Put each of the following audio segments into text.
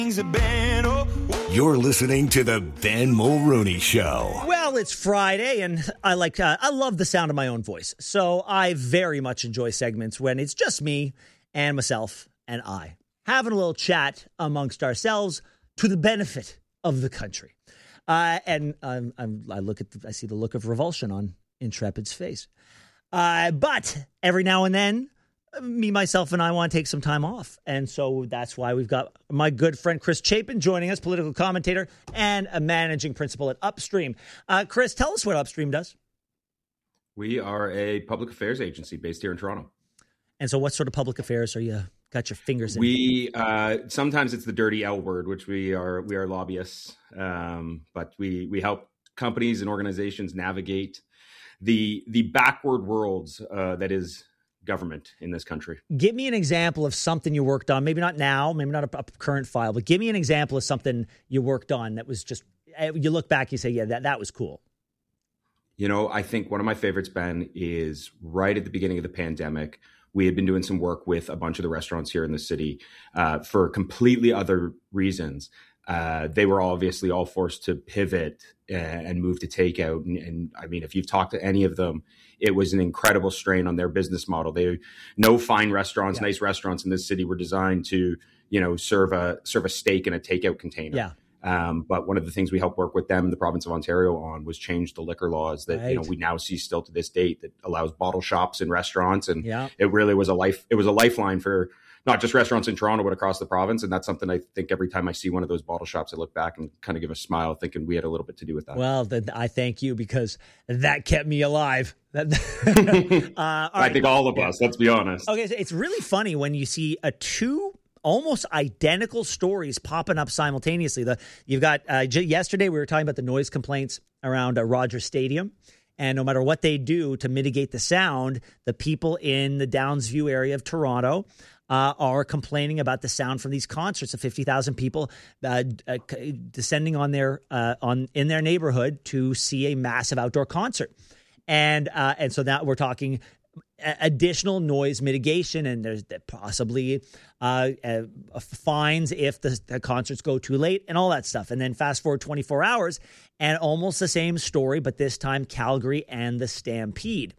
You're listening to the Ben Mulrooney Show. Well, it's Friday, and I love the sound of my own voice. So I very much enjoy segments when it's just me and myself and I having a little chat amongst ourselves to the benefit of the country. I see the look of revulsion on Intrepid's face. But every now and then, me, myself, and I want to take some time off. And so that's why we've got my good friend Chris Chapin joining us, political commentator and a managing principal at Upstream. Chris, tell us what Upstream does. We are a public affairs agency based here in Toronto. And so what sort of public affairs are you got your fingers in? We sometimes it's the dirty L word, which we are lobbyists. But we help companies and organizations navigate the backward worlds that is government in this country. Give me an example of something you worked on. Maybe not now, maybe not a current file, but give me an example of something you worked on that was just, you look back, you say, yeah, that was cool. You know, I think one of my favorites, Ben, is right at the beginning of the pandemic. We had been doing some work with a bunch of the restaurants here in the city for completely other reasons. They were obviously all forced to pivot and move to takeout. And I mean, if you've talked to any of them, it was an incredible strain on their business model. No fine restaurants, nice restaurants in this city were designed to, serve a steak in a takeout container. Yeah. But one of the things we helped work with them in the province of Ontario on was change the liquor laws that we now see still to this date that allows bottle shops in restaurants. And it really was a lifeline for not just restaurants in Toronto, but across the province. And that's something I think every time I see one of those bottle shops, I look back and kind of give a smile thinking we had a little bit to do with that. Well, I thank you because that kept me alive. I think all of us, let's be honest. Okay, so it's really funny when you see two almost identical stories popping up simultaneously. You've got yesterday we were talking about the noise complaints around Rogers Stadium. And no matter what they do to mitigate the sound, the people in the Downsview area of Toronto are complaining about the sound from these concerts of 50,000 people descending on in their neighborhood to see a massive outdoor concert. And so now we're talking additional noise mitigation, and there's possibly fines if the concerts go too late and all that stuff. And then fast forward 24 hours and almost the same story, but this time Calgary and the Stampede.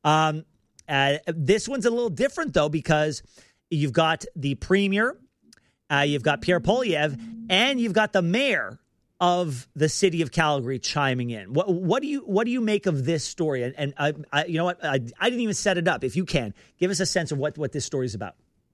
This one's a little different, though, because you've got the premier, you've got Pierre Poilievre, and you've got the mayor of the city of Calgary chiming in. What do you make of this story? And I you know what? I didn't even set it up. If you can, give us a sense of what this story is about.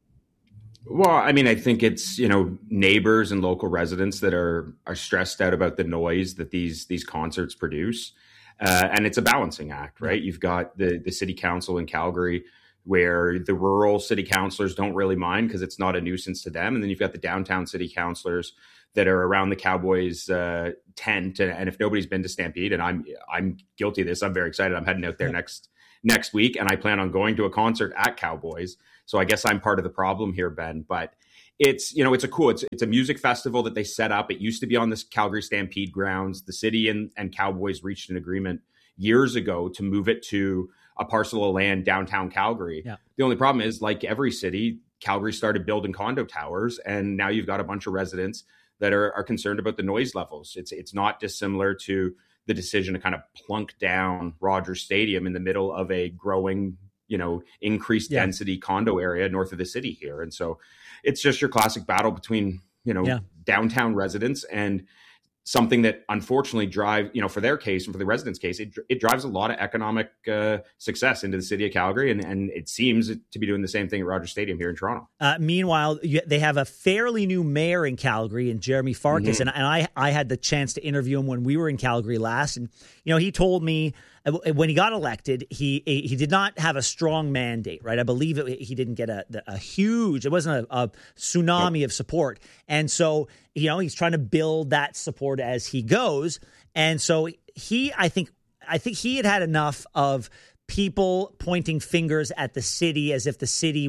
Well, I mean, I think it's, neighbors and local residents that are stressed out about the noise that these concerts produce. And it's a balancing act, right? You've got the city council in Calgary, where the rural city councilors don't really mind because it's not a nuisance to them. And then you've got the downtown city councilors that are around the Cowboys tent. And if nobody's been to Stampede, and I'm guilty of this, I'm very excited. I'm heading out there next week, and I plan on going to a concert at Cowboys. So I guess I'm part of the problem here, Ben. But it's a music festival that they set up. It used to be on this Calgary Stampede grounds. The city and Cowboys reached an agreement years ago to move it to a parcel of land downtown Calgary. Yeah. The only problem is, like every city, Calgary started building condo towers, and now you've got a bunch of residents that are concerned about the noise levels. It's not dissimilar to the decision to kind of plunk down Rogers Stadium in the middle of a growing, increased density condo area north of the city here. And so it's just your classic battle between, downtown residents and something that unfortunately drive, for their case and for the residents' case, it drives a lot of economic success into the city of Calgary. And it seems to be doing the same thing at Rogers Stadium here in Toronto. Meanwhile, they have a fairly new mayor in Calgary, and Jeremy Farkas. Mm-hmm. And I had the chance to interview him when we were in Calgary last. And, he told me when he got elected, he did not have a strong mandate, right? I believe he didn't get a huge, it wasn't a tsunami of support. And so, he's trying to build that support as he goes. And so I think he had enough of people pointing fingers at the city as if the city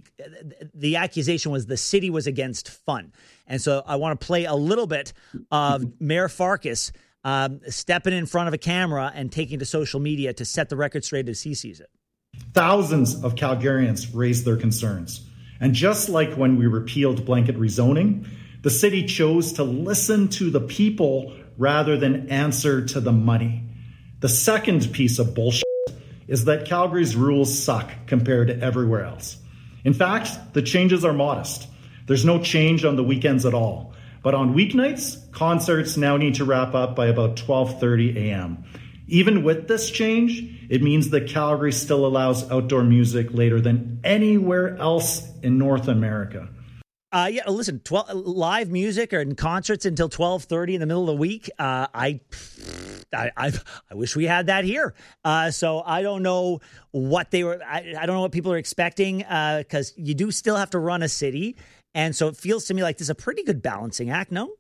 the accusation was the city was against fun. And so I want to play a little bit of Mayor Farkas stepping in front of a camera and taking to social media to set the record straight as he sees it. Thousands of Calgarians raised their concerns. And just like when we repealed blanket rezoning, The city chose to listen to the people rather than answer to the money. The second piece of bullshit is that Calgary's rules suck compared to everywhere else. In fact, the changes are modest. There's no change on the weekends at all. But on weeknights, concerts now need to wrap up by about 12:30 a.m. Even with this change, it means that Calgary still allows outdoor music later than anywhere else in North America. Yeah, listen, live music or concerts until 12:30 in the middle of the week. I wish we had that here. So I don't know what they were. I don't know what people are expecting because you do still have to run a city. And so it feels to me like this is a pretty good balancing act, no?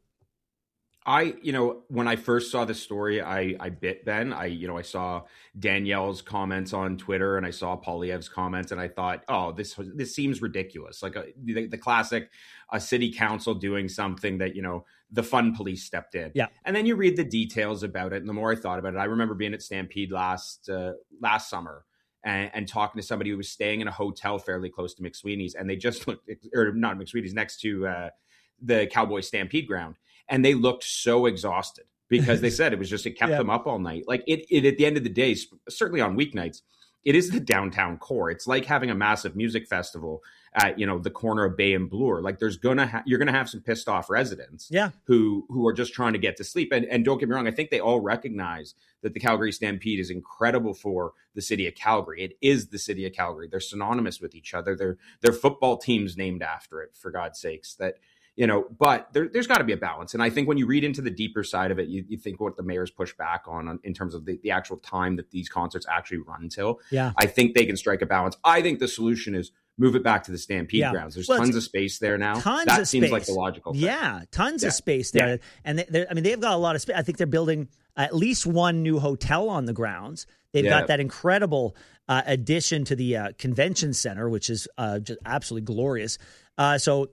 When I first saw the story, I bit Ben. I saw Danielle's comments on Twitter and I saw Poilievre's comments and I thought, oh, this seems ridiculous. Like the classic city council doing something that, the fun police stepped in. Yeah. And then you read the details about it. And the more I thought about it, I remember being at Stampede last summer and talking to somebody who was staying in a hotel fairly close to McSweeney's. And they just looked, or not McSweeney's, next to the Cowboys Stampede ground. And they looked so exhausted because they said it kept them up all night. Like it at the end of the day, certainly on weeknights, it is the downtown core. It's like having a massive music festival at, the corner of Bay and Bloor. Like you're going to have some pissed off residents who are just trying to get to sleep. And don't get me wrong, I think they all recognize that the Calgary Stampede is incredible for the city of Calgary. It is the city of Calgary. They're synonymous with each other. Their football team's named after it, for God's sakes. But there's got to be a balance. And I think when you read into the deeper side of it, you think what the mayor's pushed back on in terms of the actual time that these concerts actually run till. Yeah. I think they can strike a balance. I think the solution is move it back to the Stampede grounds. There's tons of space there now. That seems like the logical thing. Yeah, tons of space there. Yeah. And they've got a lot of space. I think they're building at least one new hotel on the grounds. They've got that incredible addition to the convention center, which is just absolutely glorious. Move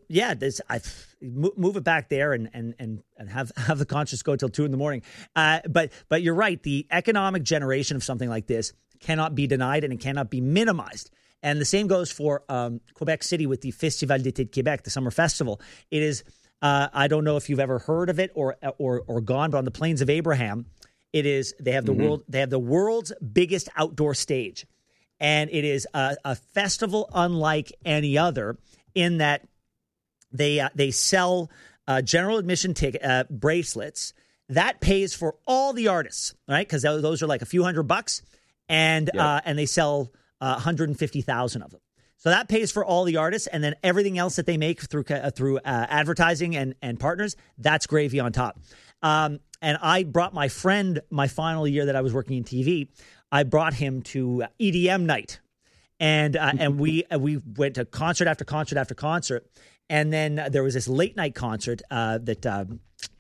it back there and have the concerts go till 2 a.m. But you're right. The economic generation of something like this cannot be denied and it cannot be minimized. And the same goes for Quebec City with the Festival d'été de Québec, the summer festival. It is. I don't know if you've ever heard of it or gone, but on the Plains of Abraham, it is. They have the world's biggest outdoor stage, and it is a festival unlike any other. In that they sell general admission bracelets that pays for all the artists, right? Because those are like a few $100, and they sell 150,000 of them. So that pays for all the artists, and then everything else that they make through advertising and partners, that's gravy on top. And I brought my friend my final year that I was working in TV. I brought him to EDM night. And we went to concert after concert after concert, and then there was this late night concert that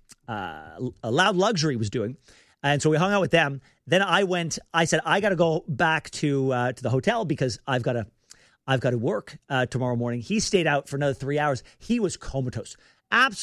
Loud Luxury was doing, and so we hung out with them. Then I said I got to go back to the hotel because I've got to work tomorrow morning. He stayed out for another 3 hours. He was comatose. Absolutely.